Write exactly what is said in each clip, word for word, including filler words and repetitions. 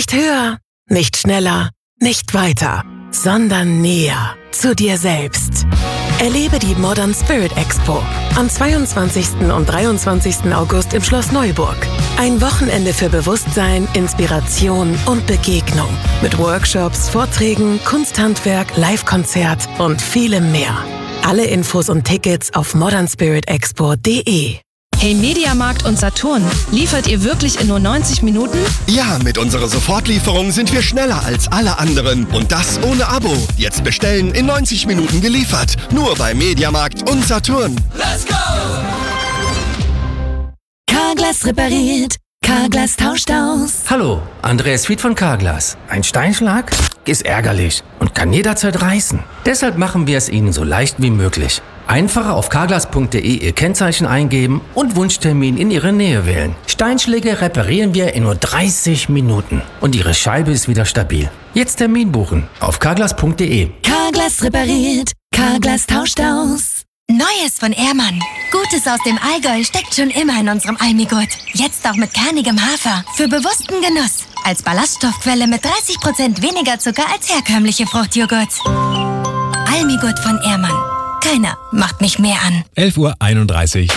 Nicht höher, nicht schneller, nicht weiter, sondern näher zu dir selbst. Erlebe die Modern Spirit Expo am zweiundzwanzigsten und dreiundzwanzigsten August im Schloss Neuburg. Ein Wochenende für Bewusstsein, Inspiration und Begegnung mit Workshops, Vorträgen, Kunsthandwerk, Live-Konzert und vielem mehr. Alle Infos und Tickets auf modern spirit expo punkt de. Hey Mediamarkt und Saturn, liefert ihr wirklich in nur neunzig Minuten? Ja, mit unserer Sofortlieferung sind wir schneller als alle anderen. Und das ohne Abo. Jetzt bestellen, in neunzig Minuten geliefert. Nur bei Mediamarkt und Saturn. Let's go! Carglass repariert, Carglass tauscht aus. Hallo, Andreas Fied von Carglass. Ein Steinschlag ist ärgerlich und kann jederzeit reißen. Deshalb machen wir es Ihnen so leicht wie möglich. Einfacher auf carglass punkt de Ihr Kennzeichen eingeben und Wunschtermin in Ihre Nähe wählen. Steinschläge reparieren wir in nur dreißig Minuten und Ihre Scheibe ist wieder stabil. Jetzt Termin buchen auf carglass punkt de. Carglass repariert, Carglass tauscht aus. Neues von Ehrmann. Gutes aus dem Allgäu steckt schon immer in unserem Almigurt. Jetzt auch mit kernigem Hafer. Für bewussten Genuss. Als Ballaststoffquelle mit dreißig Prozent weniger Zucker als herkömmliche Fruchtjoghurt. Almigurt von Ehrmann. Keiner macht mich mehr an. elf Uhr einunddreißig.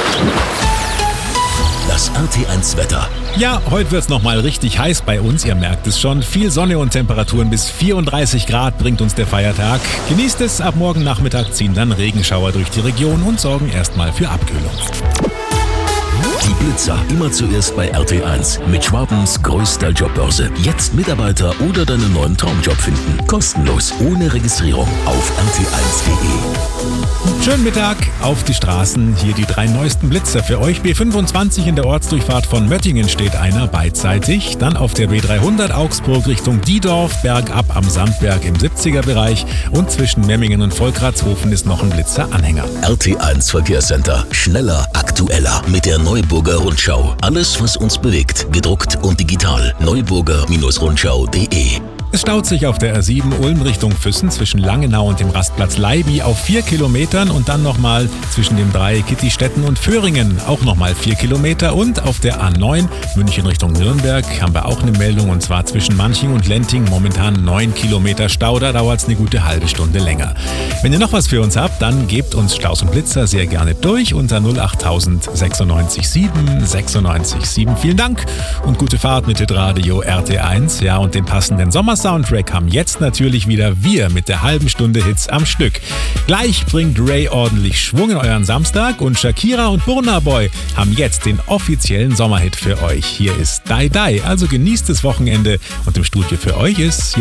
Das R T eins Wetter. Ja, heute wird's nochmal richtig heiß bei uns, ihr merkt es schon. Viel Sonne und Temperaturen bis vierunddreißig Grad bringt uns der Feiertag. Genießt es, ab morgen Nachmittag ziehen dann Regenschauer durch die Region und sorgen erstmal für Abkühlung. Die Blitzer immer zuerst bei R T eins. Mit Schwabens größter Jobbörse. Jetzt Mitarbeiter oder deinen neuen Traumjob finden. Kostenlos, ohne Registrierung auf r t eins punkt de. Schönen Mittag auf die Straßen. Hier die drei neuesten Blitzer für euch. B fünfundzwanzig in der Ortsdurchfahrt von Möttingen steht einer beidseitig. Dann auf der B dreihundert Augsburg Richtung Diedorf, bergab am Sandberg im siebziger Bereich. Und zwischen Memmingen und Volkratshofen ist noch ein Blitzer-Anhänger. R T eins Verkehrscenter. Schneller, aktueller. Mit der Neuburger Rundschau. Alles, was uns bewegt. Gedruckt und digital. neuburger Rundschau punkt de. Es staut sich auf der R sieben Ulm Richtung Füssen zwischen Langenau und dem Rastplatz Leibi auf vier Kilometern und dann nochmal zwischen dem Dreieck Kittistetten und Föhringen auch nochmal vier Kilometer und auf der A neun München Richtung Nürnberg haben wir auch eine Meldung und zwar zwischen Manching und Lenting momentan neun Kilometer Stau, da dauert es eine gute halbe Stunde länger. Wenn ihr noch was für uns habt, dann gebt uns Staus und Blitzer sehr gerne durch unter null acht tausend sechsundneunzig sieben sechsundneunzig sieben. Vielen Dank und gute Fahrt mit Hitradio R T eins. Ja, und den passenden Sommer Soundtrack haben jetzt natürlich wieder wir mit der halben Stunde Hits am Stück. Gleich bringt Ray ordentlich Schwung in euren Samstag und Shakira und Burna Boy haben jetzt den offiziellen Sommerhit für euch. Hier ist Die Die, also genießt das Wochenende und im Studio für euch ist